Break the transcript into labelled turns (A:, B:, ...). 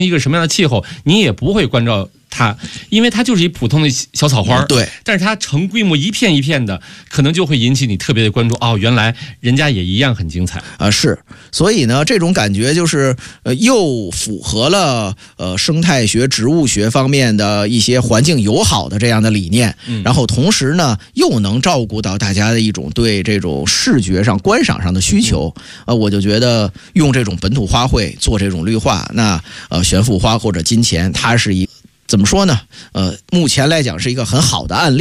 A: 一个什么样的气候，你也不会关照它，因为它就是一普通的小草花。
B: 对，
A: 但是它成规模一片一片的，可能就会引起你特别的关注。哦，原来人家也一样很精彩
B: 啊，是。所以呢，这种感觉就是又符合了生态学、植物学方面的一些环境友好的这样的理念，然后同时呢，又能照顾到大家的一种对这种视觉上、观赏上的需求。我就觉得用这种本土花卉做这种绿化，那悬浮花或者金钱，它是怎么说呢？目前来讲是一个很好的案例。